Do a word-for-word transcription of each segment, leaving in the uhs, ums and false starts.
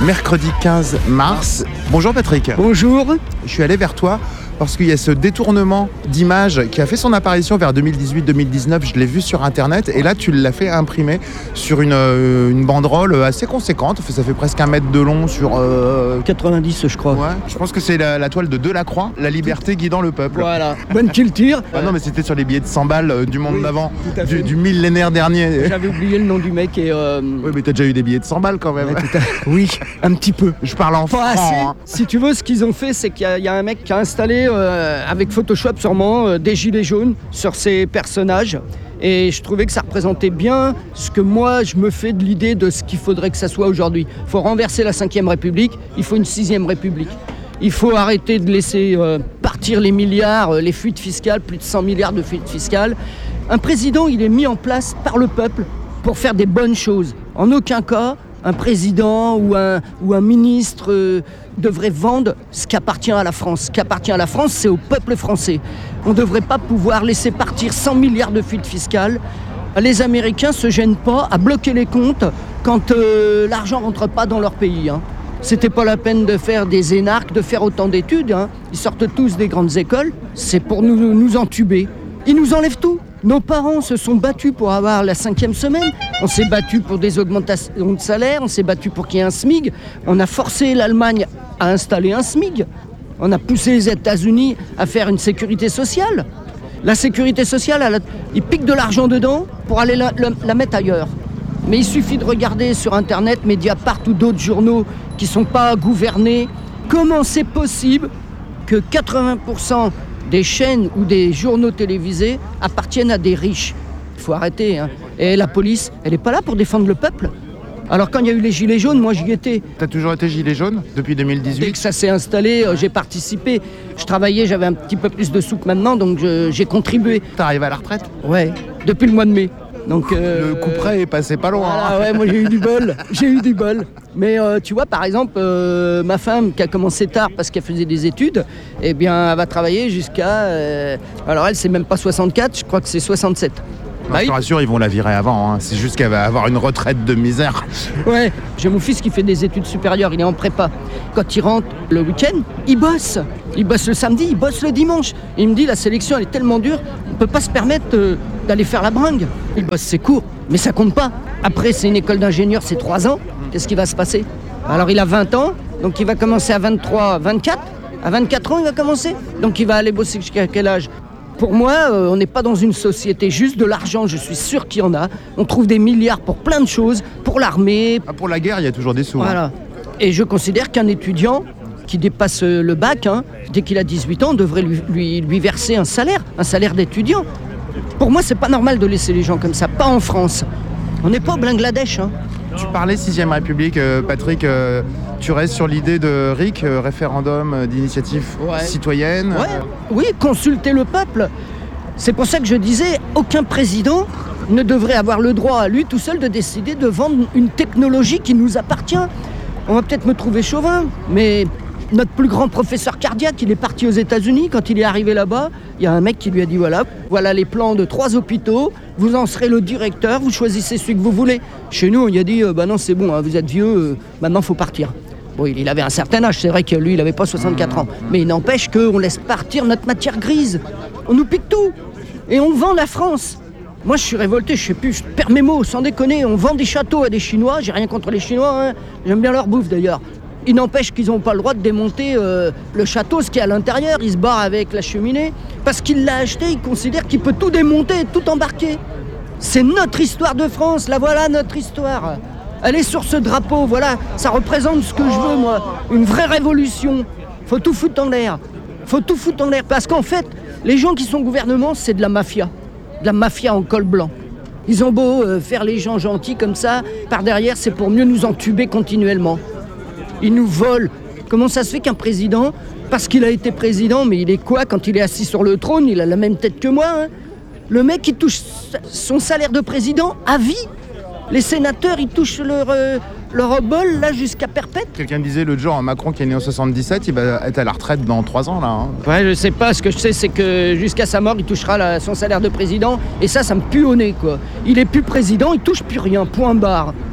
mercredi quinze mars. Bonjour Patrick. Bonjour. Je suis allé vers toi parce qu'il y a ce détournement d'image qui a fait son apparition vers deux mille dix-huit deux mille dix-neuf. Je l'ai vu sur Internet et là, tu l'as fait imprimer sur une, euh, une banderole assez conséquente. Ça fait presque un mètre de long sur... Euh... quatre-vingt-dix, je crois. Ouais, je pense que c'est la, la toile de Delacroix, la liberté guidant le peuple. Voilà, bonne culture. Ah non, mais c'était sur les billets de cent balles euh, du monde Oui, d'avant, du, du millénaire dernier. J'avais oublié le nom du mec et... Euh... Oui, mais t'as déjà eu des billets de cent balles quand même. Ouais, à... Oui, un petit peu. Je parle en francs. Hein. Si tu veux, ce qu'ils ont fait, c'est qu'il y a, il y a un mec qui a installé, euh, avec Photoshop sûrement, euh, des gilets jaunes sur ses personnages. Et je trouvais que ça représentait bien ce que moi, je me fais de l'idée de ce qu'il faudrait que ça soit aujourd'hui. Il faut renverser la cinquième République, il faut une sixième République. Il faut arrêter de laisser euh, partir les milliards, euh, les fuites fiscales, plus de cent milliards de fuites fiscales. Un président, il est mis en place par le peuple pour faire des bonnes choses. En aucun cas, un président ou un, ou un ministre euh, devrait vendre ce qui appartient à la France. Ce qui appartient à la France, c'est au peuple français. On ne devrait pas pouvoir laisser partir cent milliards de fuites fiscales. Les Américains ne se gênent pas à bloquer les comptes quand euh, l'argent ne rentre pas dans leur pays. Hein. C'était pas la peine de faire des énarques, de faire autant d'études. Hein. Ils sortent tous des grandes écoles. C'est pour nous, nous entuber. Ils nous enlèvent tout. Nos parents se sont battus pour avoir la cinquième semaine. On s'est battus pour des augmentations de salaire. On s'est battus pour qu'il y ait un SMIC. On a forcé l'Allemagne à installer un SMIC. On a poussé les États-Unis à faire une sécurité sociale. La sécurité sociale, elle a... ils piquent de l'argent dedans pour aller la, la, la mettre ailleurs. Mais il suffit de regarder sur Internet, Mediapart ou d'autres journaux qui ne sont pas gouvernés. Comment c'est possible que quatre-vingts pour cent des chaînes ou des journaux télévisés appartiennent à des riches? Il faut arrêter. Hein. Et la police, elle n'est pas là pour défendre le peuple. Alors quand il y a eu les gilets jaunes, moi j'y étais. T'as toujours été gilet jaune depuis deux mille dix-huit? Dès que ça s'est installé, euh, j'ai participé. Je travaillais, j'avais un petit peu plus de sous que maintenant, donc je, j'ai contribué. T'arrives à la retraite? Ouais, depuis le mois de mai. Donc, euh, le coup près est passé pas loin. Voilà, hein. ouais, moi j'ai eu du bol, j'ai eu du bol. Mais euh, tu vois, par exemple, euh, ma femme qui a commencé tard parce qu'elle faisait des études, eh bien, elle va travailler jusqu'à... Euh, alors elle, c'est même pas soixante-quatre, je crois que c'est soixante-sept. Bah, bah, je te rassure, ils vont la virer avant. Hein. C'est juste qu'elle va avoir une retraite de misère. Ouais, j'ai mon fils qui fait des études supérieures, il est en prépa. Quand il rentre le week-end, il bosse. Il bosse le samedi, il bosse le dimanche. Et il me dit, la sélection, elle est tellement dure, on ne peut pas se permettre euh, d'aller faire la bringue. Il bosse ses cours, mais ça compte pas. Après, c'est une école d'ingénieur, c'est trois ans. Qu'est-ce qui va se passer? Alors, il a vingt ans, donc il va commencer à vingt-trois, vingt-quatre. À vingt-quatre ans, il va commencer. Donc, il va aller bosser jusqu'à quel âge? Pour moi, euh, on n'est pas dans une société juste de l'argent, je suis sûr qu'il y en a. On trouve des milliards pour plein de choses, pour l'armée. Ah, pour la guerre, il y a toujours des sous. Voilà. Hein. Et je considère qu'un étudiant qui dépasse le bac, hein, dès qu'il a dix-huit ans, devrait lui, lui, lui verser un salaire, un salaire d'étudiant. Pour moi, c'est pas normal de laisser les gens comme ça, pas en France. On n'est pas au Bangladesh. Hein. Tu parlais sixième République, euh, Patrick. Euh, tu restes sur l'idée de R I C, euh, référendum euh, d'initiative ouais. citoyenne. Ouais. Euh... Oui, consulter le peuple. C'est pour ça que je disais, aucun président ne devrait avoir le droit à lui tout seul de décider de vendre une technologie qui nous appartient. On va peut-être me trouver chauvin, mais notre plus grand professeur cardiaque, il est parti aux États-Unis. Quand il est arrivé là-bas, il y a un mec qui lui a dit voilà, voilà les plans de trois hôpitaux, vous en serez le directeur, vous choisissez celui que vous voulez. Chez nous, on lui a dit bah non, c'est bon, hein, vous êtes vieux, euh, maintenant il faut partir. Bon, il avait un certain âge, c'est vrai que lui, il n'avait pas soixante-quatre ans. Mais il n'empêche qu'on laisse partir notre matière grise. On nous pique tout. Et on vend la France. Moi, je suis révolté, je sais plus, je perds mes mots, sans déconner. On vend des châteaux à des Chinois, j'ai rien contre les Chinois, hein. J'aime bien leur bouffe d'ailleurs. Il n'empêche qu'ils n'ont pas le droit de démonter euh, le château, ce qu'il y a à l'intérieur. Ils se barrent avec la cheminée. Parce qu'il l'a acheté, il considère qu'il peut tout démonter, tout embarquer. C'est notre histoire de France, la voilà notre histoire. Elle est sur ce drapeau, voilà, ça représente ce que je veux, moi. Une vraie révolution. Faut tout foutre en l'air. Faut tout foutre en l'air. Parce qu'en fait, les gens qui sont au gouvernement, c'est de la mafia. De la mafia en col blanc. Ils ont beau euh, faire les gens gentils comme ça, par derrière, c'est pour mieux nous entuber continuellement. Ils nous volent. Comment ça se fait qu'un président, parce qu'il a été président, mais il est quoi quand il est assis sur le trône? Il a la même tête que moi. Hein. Le mec, il touche son salaire de président à vie. Les sénateurs, ils touchent leur, euh, leur bol là jusqu'à perpète. Quelqu'un disait l'autre jour, Macron qui est né en soixante-dix-sept, il va être à la retraite dans trois ans là. Hein. Ouais, je sais pas. Ce que je sais, c'est que jusqu'à sa mort, il touchera la, son salaire de président. Et ça, ça me pue au nez, quoi. Il est plus président, il touche plus rien. Point barre.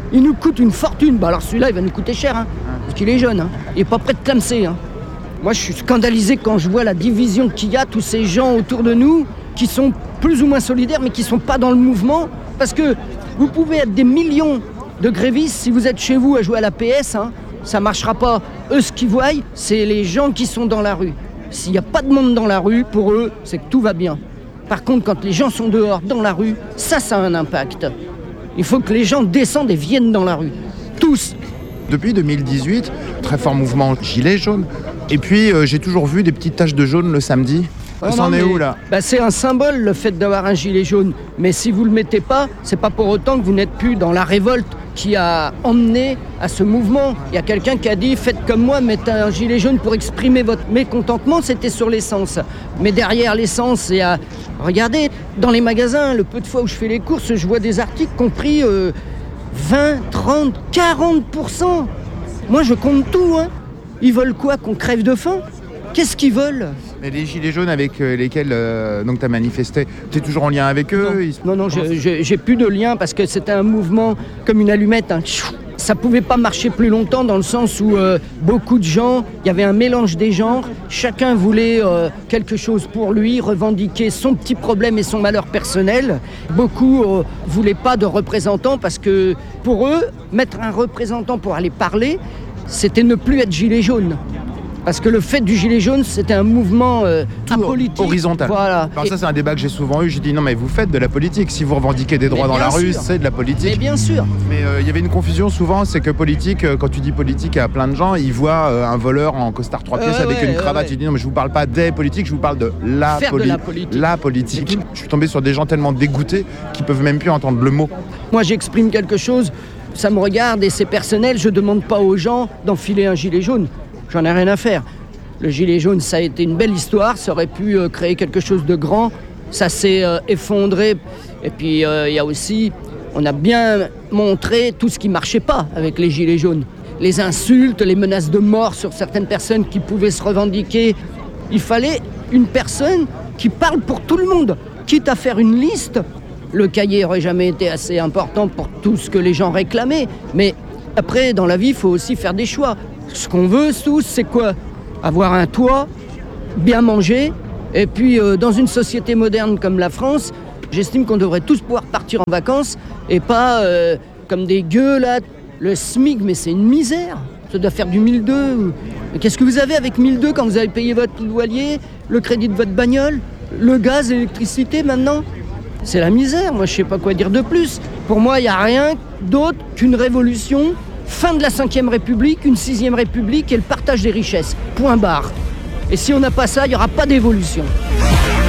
Il nous coûte une fortune. Bah alors celui-là, il va nous coûter cher, hein, parce qu'il est jeune. Hein. Il n'est pas prêt de clamser. Hein. Moi, je suis scandalisé quand je vois la division qu'il y a, tous ces gens autour de nous qui sont plus ou moins solidaires, mais qui ne sont pas dans le mouvement. Parce que vous pouvez être des millions de grévistes, si vous êtes chez vous à jouer à la P S, hein, ça ne marchera pas. Eux, ce qu'ils voient, c'est les gens qui sont dans la rue. S'il n'y a pas de monde dans la rue, pour eux, c'est que tout va bien. Par contre, quand les gens sont dehors, dans la rue, ça, ça a un impact. Il faut que les gens descendent et viennent dans la rue. Tous. Depuis deux mille dix-huit, très fort mouvement gilet jaune. Et puis, euh, j'ai toujours vu des petites taches de jaune le samedi. Oh Ça en non, est mais, où, là? bah, c'est un symbole, le fait d'avoir un gilet jaune. Mais si vous ne le mettez pas, c'est pas pour autant que vous n'êtes plus dans la révolte qui a emmené à ce mouvement. Il y a quelqu'un qui a dit « Faites comme moi, mettez un gilet jaune pour exprimer votre mécontentement », c'était sur l'essence. Mais derrière l'essence, il y a... Regardez, dans les magasins, le peu de fois où je fais les courses, je vois des articles qui ont pris euh, vingt, trente, quarante pour cent. Moi, je compte tout, hein. Ils veulent quoi? Qu'on crève de faim? Qu'est-ce qu'ils veulent? Mais les gilets jaunes avec euh, lesquels euh, tu as manifesté, tu es toujours en lien avec eux? Non, Ils... non, non je, je, j'ai plus de lien parce que c'était un mouvement comme une allumette. Hein. Ça pouvait pas marcher plus longtemps dans le sens où euh, beaucoup de gens, il y avait un mélange des genres, chacun voulait euh, quelque chose pour lui, revendiquer son petit problème et son malheur personnel. Beaucoup euh, voulaient pas de représentants parce que pour eux, mettre un représentant pour aller parler, c'était ne plus être gilet jaune. Parce que le fait du gilet jaune, c'était un mouvement euh, apolitique. Horizontal. Voilà. Alors ça, c'est un débat que j'ai souvent eu. J'ai dit non, mais vous faites de la politique. Si vous revendiquez des droits Mais dans la rue, sûr. c'est de la politique. Mais bien sûr. Mais il euh, y avait une confusion souvent, c'est que politique, euh, quand tu dis politique à plein de gens, ils voient euh, un voleur en costard trois pièces Euh, avec ouais, une cravate. ouais. Je dis non, mais je vous parle pas des politiques, je vous parle de la, Faire poli- de la politique. la politique. Je suis tombé sur des gens tellement dégoûtés qu'ils peuvent même plus entendre le mot. Moi, j'exprime quelque chose, ça me regarde et c'est personnel. Je demande pas aux gens d'enfiler un gilet jaune. J'en ai rien à faire. Le gilet jaune, ça a été une belle histoire, ça aurait pu euh, créer quelque chose de grand. Ça s'est euh, effondré. Et puis, il euh, y a aussi, on a bien montré tout ce qui marchait pas avec les gilets jaunes. Les insultes, les menaces de mort sur certaines personnes qui pouvaient se revendiquer. Il fallait une personne qui parle pour tout le monde, quitte à faire une liste. Le cahier n'aurait jamais été assez important pour tout ce que les gens réclamaient. Mais après, dans la vie, il faut aussi faire des choix. Ce qu'on veut tous, c'est quoi? Avoir un toit, bien manger, et puis euh, dans une société moderne comme la France, j'estime qu'on devrait tous pouvoir partir en vacances et pas euh, comme des gueux là. Le SMIC, mais c'est une misère. Ça doit faire du mille deux. Mais qu'est-ce que vous avez avec mille deux quand vous avez payé votre loyer, le crédit de votre bagnole, le gaz, l'électricité maintenant? C'est la misère. Moi, je sais pas quoi dire de plus. Pour moi, il n'y a rien d'autre qu'une révolution. Fin de la cinquième République, une sixième République et le partage des richesses. Point barre. Et si on n'a pas ça, il n'y aura pas d'évolution.